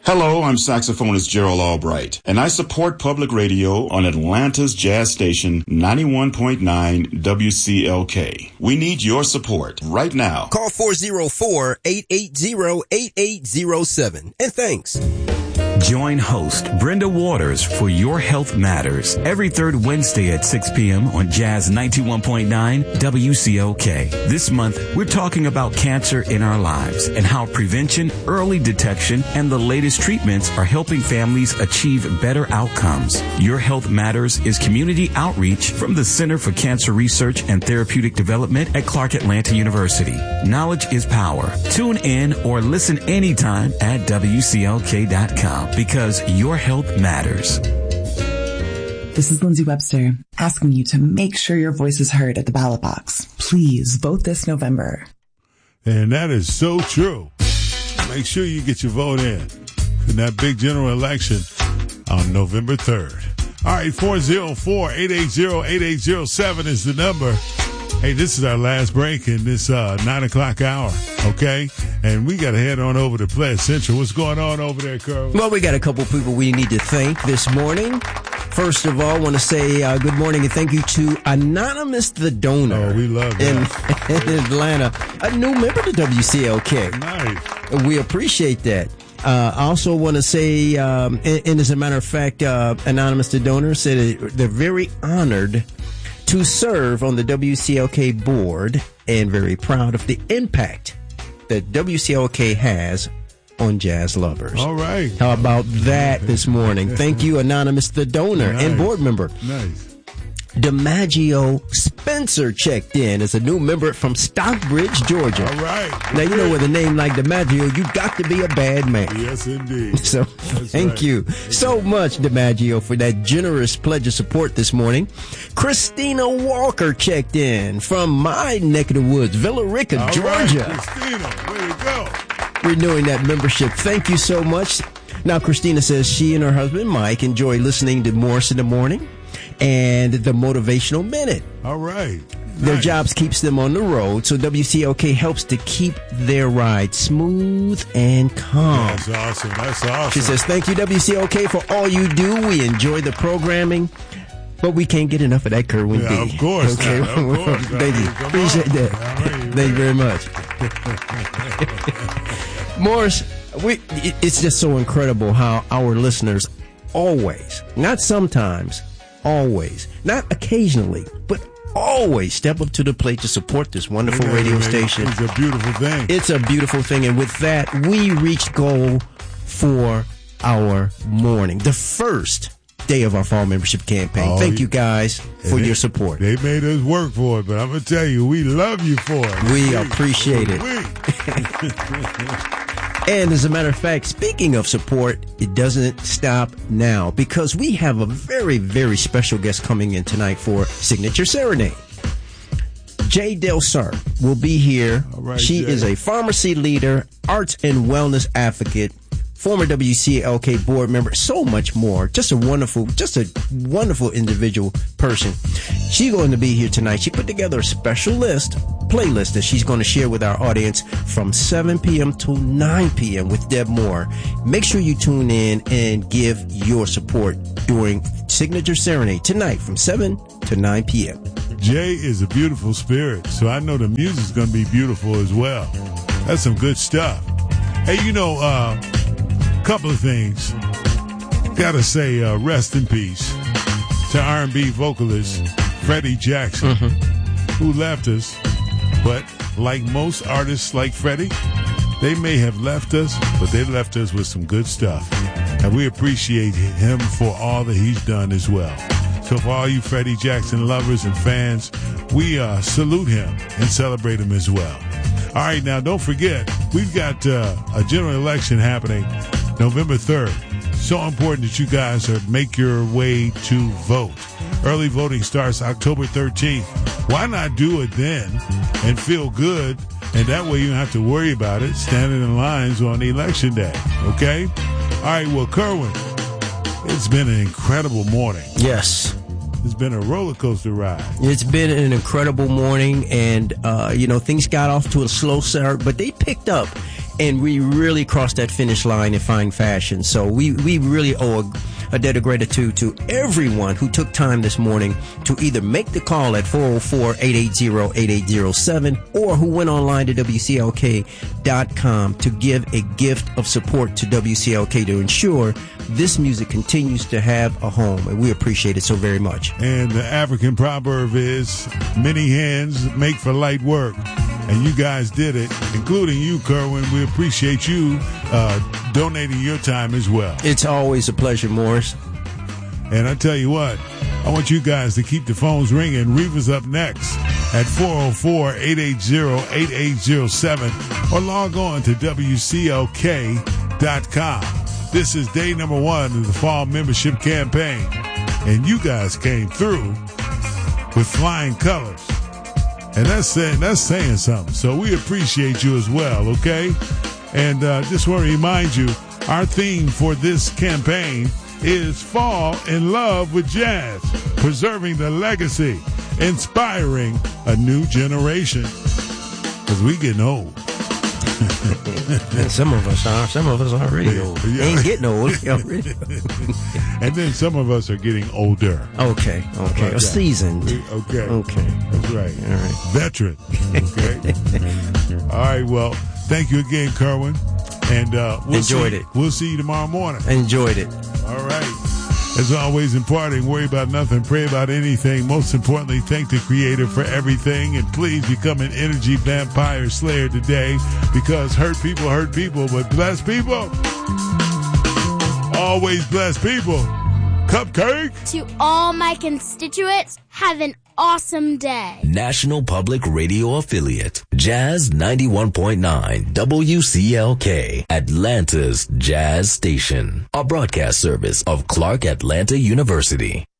Hello, I'm saxophonist Gerald Albright, and I support public radio on Atlanta's jazz station 91.9 WCLK. We need your support right now. Call 404-880-8807. And thanks. Join host Brenda Waters for Your Health Matters every third Wednesday at 6 p.m. on Jazz 91.9 WCOK. This month, we're talking about cancer in our lives and how prevention, early detection, and the latest treatments are helping families achieve better outcomes. Your Health Matters is community outreach from the Center for Cancer Research and Therapeutic Development at Clark Atlanta University. Knowledge is power. Tune in or listen anytime at WCLK.com. Because your health matters. This is Lindsay Webster asking you to make sure your voice is heard at the ballot box. Please vote this November. And that is so true. Make sure you get your vote in that big general election on November 3rd. All right, 404-880-8807 is the number. Hey, this is our last break in this 9 o'clock hour, okay? And we got to head on over to Pledge Central. What's going on over there, Carl? Well, we got a couple people we need to thank this morning. First of all, I want to say good morning and thank you to Anonymous the Donor. Oh, we love that. In Atlanta. A new member to WCLK. Nice. We appreciate that. I also want to say, and as a matter of fact, Anonymous the Donor said they're very honored to serve on the WCLK board and very proud of the impact that WCLK has on jazz lovers. All right. How about that this morning? Thank you, Anonymous the Donor and board member. Nice. DiMaggio Spencer checked in as a new member from Stockbridge, Georgia. All right. Now, you know, with a name like DiMaggio, you got to be a bad man. Yes, indeed. So, thank you so much, DiMaggio, for that generous pledge of support this morning. Christina Walker checked in from my neck of the woods, Villa Rica, Georgia. Right, Christina, way to go. Renewing that membership. Thank you so much. Now, Christina says she and her husband, Mike, enjoy listening to Morris in the Morning and the Motivational Minute. All right. Their Nice. jobs keeps them on the road, so WCLK helps to keep their ride smooth and calm. That's awesome. That's awesome. She says, thank you, WCLK, for all you do. We enjoy the programming, but we can't get enough of that Kerwin B. Yeah, of course. Okay. Of course. Thank you. Come Appreciate on. that. All right, Thank you very much. Morris, it's just so incredible how our listeners always, not sometimes, always, not occasionally, but always step up to the plate to support this wonderful radio station. It's a beautiful thing. It's a beautiful thing. And with that, we reached goal for our morning, the first day of our fall membership campaign. Thank you guys for your support. They made us work for it, but I'm going to tell you, we love you for it. We appreciate it. And as a matter of fact, speaking of support, it doesn't stop now because we have a very, very special guest coming in tonight for Signature Serenade. Jay Del Sur will be here. Right, she Jay is a pharmacy leader, arts and wellness advocate, former WCLK board member, so much more. Just a wonderful individual person. She's going to be here tonight. She put together a special playlist that she's going to share with our audience from 7 p.m. to 9 p.m. with Deb Moore. Make sure you tune in and give your support during Signature Serenade tonight from 7 to 9 p.m. Jay is a beautiful spirit, so I know the music's going to be beautiful as well. That's some good stuff. Hey, couple of things. Gotta say, rest in peace to R&B vocalist Freddie Jackson, who left us. But like most artists like Freddie, they may have left us, but they left us with some good stuff. And we appreciate him for all that he's done as well. So for all you Freddie Jackson lovers and fans, we salute him and celebrate him as well. All right, now don't forget, we've got a general election happening November 3rd. So important that you guys make your way to vote. Early voting starts October 13th. Why not do it then and feel good? And that way you don't have to worry about it standing in lines on election day. Okay? All right, well, Kerwin, it's been an incredible morning. Yes. It's been a roller coaster ride. It's been an incredible morning, and things got off to a slow start, but they picked up and we really crossed that finish line in fine fashion. So we really owe a debt of gratitude to everyone who took time this morning to either make the call at 404-880-8807 or who went online to WCLK.com to give a gift of support to WCLK to ensure this music continues to have a home. And we appreciate it so very much. And the African proverb is, many hands make for light work. And you guys did it, including you, Kerwin. We appreciate you donating your time as well. It's always a pleasure, Morris. And I tell you what, I want you guys to keep the phones ringing. Reva's up next at 404-880-8807 or log on to WCLK.com. This is day number 1 of the fall membership campaign. And you guys came through with flying colors. And that's saying something. So we appreciate you as well, okay? And just want to remind you, our theme for this campaign is Fall in Love with Jazz, preserving the legacy, inspiring a new generation. Because we getting old. Some of us are. Some of us are already old. Yeah. Ain't getting old already. And then some of us are getting older. Okay. Or seasoned. Okay. That's right. All right. Veteran. Okay. All right. Well, thank you again, Kerwin. And enjoyed it. We'll see you tomorrow morning. Enjoyed it. All right. As always, in parting, worry about nothing, pray about anything. Most importantly, thank the Creator for everything. And please become an energy vampire slayer today, because hurt people, but blessed people always bless people. Cupcake! To all my constituents, have an awesome day. National Public Radio Affiliate, Jazz 91.9 WCLK, Atlanta's Jazz Station. A broadcast service of Clark Atlanta University.